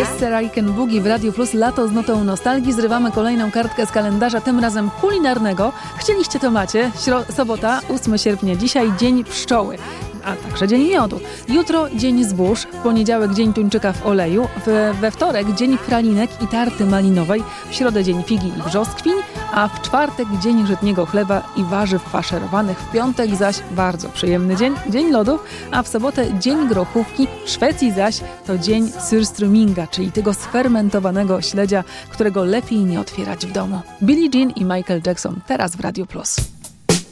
Jest Seraiken Boogie w Radio Plus, lato z notą nostalgii. Zrywamy kolejną kartkę z kalendarza, tym razem kulinarnego. Chcieliście, to macie. Sobota, 8 sierpnia. Dzisiaj dzień pszczoły, a także dzień miodu. Jutro dzień zbóż, w poniedziałek dzień tuńczyka w oleju, we wtorek dzień pralinek i tarty malinowej, w środę dzień figi i brzoskwiń, a w czwartek dzień żytniego chleba i warzyw faszerowanych, w piątek zaś bardzo przyjemny dzień lodów, a w sobotę dzień grochówki, w Szwecji zaś to dzień surströmminga, czyli tego sfermentowanego śledzia, którego lepiej nie otwierać w domu. Billie Jean i Michael Jackson teraz w Radio Plus.